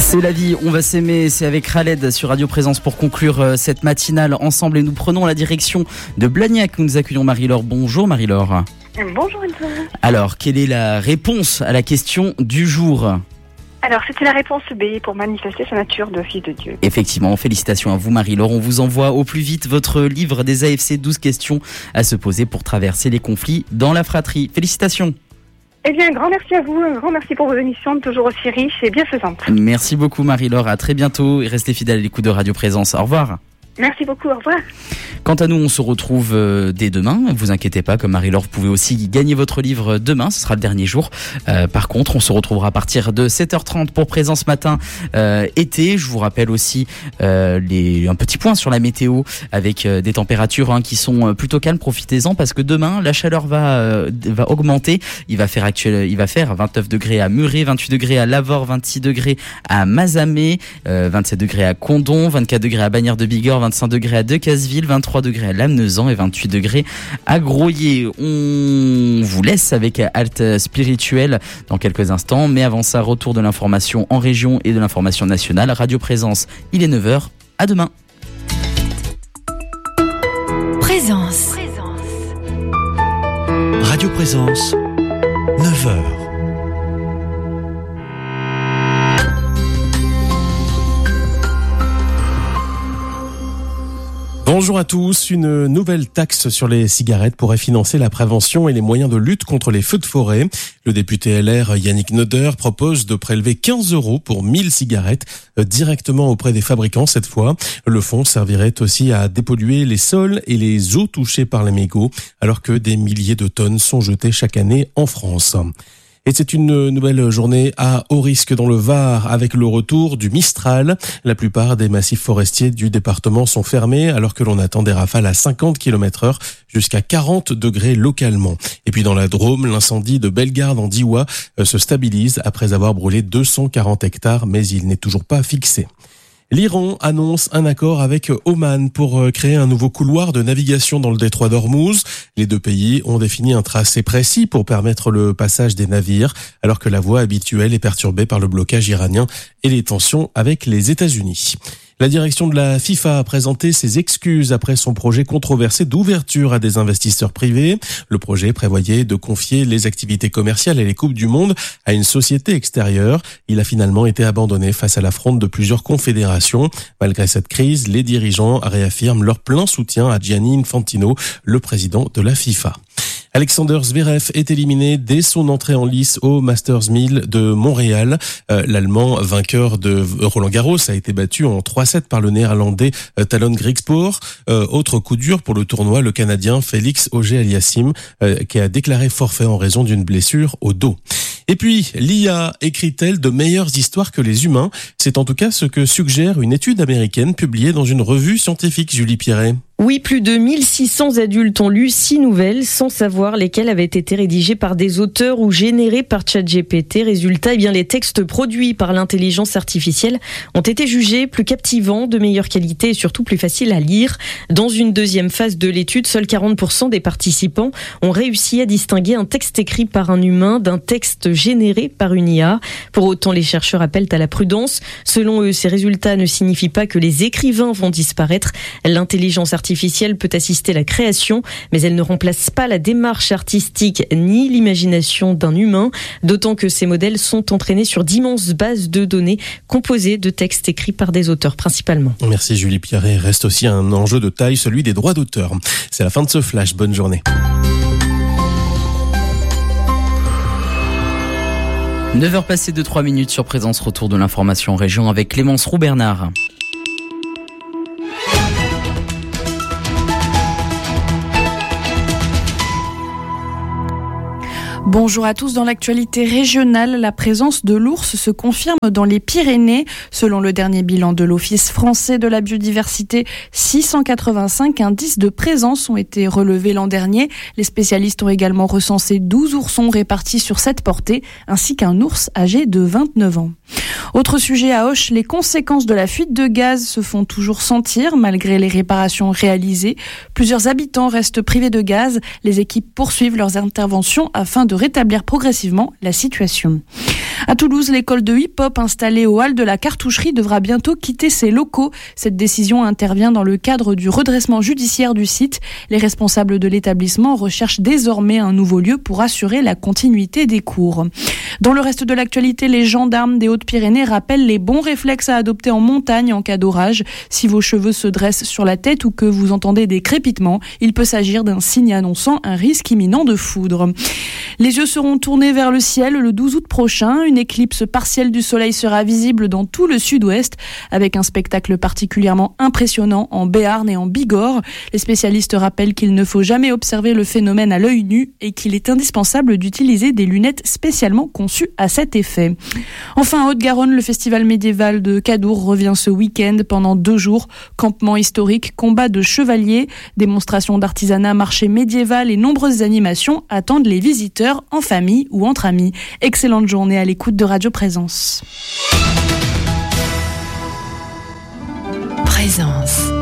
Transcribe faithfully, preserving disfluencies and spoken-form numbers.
C'est la vie, on va s'aimer, c'est avec Khaled sur Radio Présence pour conclure euh, cette matinale ensemble et nous prenons la direction de Blagnac où nous accueillons Marie-Laure. Bonjour Marie-Laure. Bonjour Elsa. Alors, quelle est la réponse à la question du jour ? Alors, c'était la réponse B pour manifester sa nature de fils de Dieu. Effectivement, félicitations à vous Marie-Laure. On vous envoie au plus vite votre livre des A F C, douze questions à se poser pour traverser les conflits dans la fratrie. Félicitations. Eh bien, un grand merci à vous, un grand merci pour vos émissions, toujours aussi riches et bienfaisantes. Merci beaucoup Marie-Laure, à très bientôt et restez fidèles à l'écoute de Radio Présence. Au revoir. Merci beaucoup, au revoir. Quant à nous, on se retrouve euh, dès demain. Ne vous inquiétez pas, comme Marie-Laure, vous pouvez aussi gagner votre livre demain. Ce sera le dernier jour. Euh, par contre, on se retrouvera à partir de sept heures trente pour Présence Matin euh, été. Je vous rappelle aussi euh, les, un petit point sur la météo avec euh, des températures hein, qui sont plutôt calmes. Profitez-en parce que demain, la chaleur va, euh, va augmenter. Il va faire actuel, il va faire vingt-neuf degrés à Muret, vingt-huit degrés à Lavore, vingt-six degrés à Mazamet, euh, vingt-sept degrés à Condom, vingt-quatre degrés à Bagnères de Bigorre, vingt-cinq degrés à Decazeville, vingt-trois degrés à Lamezan et vingt-huit degrés à Groyer. On vous laisse avec Halte Spirituelle dans quelques instants, mais avant ça, retour de l'information en région et de l'information nationale. Radio Présence, il est neuf heures. À demain. Présence. Radio Présence, neuf heures. Bonjour à tous. Une nouvelle taxe sur les cigarettes pourrait financer la prévention et les moyens de lutte contre les feux de forêt. Le député L R Yannick Noder propose de prélever quinze euros pour mille cigarettes directement auprès des fabricants cette fois. Le fonds servirait aussi à dépolluer les sols et les eaux touchées par les mégots alors que des milliers de tonnes sont jetées chaque année en France. Et c'est une nouvelle journée à haut risque dans le Var avec le retour du Mistral. La plupart des massifs forestiers du département sont fermés alors que l'on attend des rafales à cinquante kilomètres heure jusqu'à quarante degrés localement. Et puis dans la Drôme, l'incendie de Bellegarde en Diois se stabilise après avoir brûlé deux cent quarante hectares, mais il n'est toujours pas fixé. L'Iran annonce un accord avec Oman pour créer un nouveau couloir de navigation dans le détroit d'Ormuz. Les deux pays ont défini un tracé précis pour permettre le passage des navires, alors que la voie habituelle est perturbée par le blocage iranien et les tensions avec les États-Unis. La direction de la FIFA a présenté ses excuses après son projet controversé d'ouverture à des investisseurs privés. Le projet prévoyait de confier les activités commerciales et les Coupes du Monde à une société extérieure. Il a finalement été abandonné face à l'affront de plusieurs confédérations. Malgré cette crise, les dirigeants réaffirment leur plein soutien à Gianni Infantino, le président de la FIFA. Alexander Zverev est éliminé dès son entrée en lice au Masters mille de Montréal. Euh, L'Allemand, vainqueur de Roland Garros, a été battu en trois sept par le Néerlandais euh, Talon Griekspoor. Euh, autre coup dur pour le tournoi, le Canadien Félix Auger-Aliassime, euh, qui a déclaré forfait en raison d'une blessure au dos. Et puis, l'I A écrit-elle de meilleures histoires que les humains ? C'est en tout cas ce que suggère une étude américaine publiée dans une revue scientifique, Julie Pierret. Oui, plus de mille six cents adultes ont lu six nouvelles sans savoir lesquelles avaient été rédigées par des auteurs ou générées par ChatGPT. Résultat, eh bien, les textes produits par l'intelligence artificielle ont été jugés plus captivants, de meilleure qualité et surtout plus faciles à lire. Dans une deuxième phase de l'étude, seuls quarante pour cent des participants ont réussi à distinguer un texte écrit par un humain d'un texte généré par une I A. Pour autant, les chercheurs appellent à la prudence. Selon eux, ces résultats ne signifient pas que les écrivains vont disparaître. L'intelligence artificielle artificielle peut assister à la création, mais elle ne remplace pas la démarche artistique ni l'imagination d'un humain, d'autant que ces modèles sont entraînés sur d'immenses bases de données composées de textes écrits par des auteurs principalement. Merci Julie Pierret. Reste aussi un enjeu de taille, celui des droits d'auteur. C'est la fin de ce flash. Bonne journée. neuf heures passées de trois minutes sur Présence, retour de l'information en région avec Clémence Roux-Bernard. Bonjour à tous. Dans l'actualité régionale, la présence de l'ours se confirme dans les Pyrénées. Selon le dernier bilan de l'Office français de la biodiversité, six cent quatre-vingt-cinq indices de présence ont été relevés l'an dernier. Les spécialistes ont également recensé douze oursons répartis sur sept portées, ainsi qu'un ours âgé de vingt-neuf ans. Autre sujet à Auch, les conséquences de la fuite de gaz se font toujours sentir malgré les réparations réalisées. Plusieurs habitants restent privés de gaz. Les équipes poursuivent leurs interventions afin de rétablir progressivement la situation. À Toulouse, l'école de hip-hop installée au hall de la Cartoucherie devra bientôt quitter ses locaux. Cette décision intervient dans le cadre du redressement judiciaire du site. Les responsables de l'établissement recherchent désormais un nouveau lieu pour assurer la continuité des cours. Dans le reste de l'actualité, les gendarmes des Hautes-Pyrénées rappellent les bons réflexes à adopter en montagne en cas d'orage. Si vos cheveux se dressent sur la tête ou que vous entendez des crépitements, il peut s'agir d'un signe annonçant un risque imminent de foudre. Les yeux seront tournés vers le ciel le douze août prochain. Une éclipse partielle du soleil sera visible dans tout le sud-ouest, avec un spectacle particulièrement impressionnant en Béarn et en Bigorre. Les spécialistes rappellent qu'il ne faut jamais observer le phénomène à l'œil nu et qu'il est indispensable d'utiliser des lunettes spécialement conçues à cet effet. Enfin, en Haute-Garonne, le festival médiéval de Cadour revient ce week-end pendant deux jours. Campement historique, combat de chevaliers, démonstrations d'artisanat, marché médiéval et nombreuses animations attendent les visiteurs en famille ou entre amis. Excellente journée à l'écoute de Radio Présence. Présence.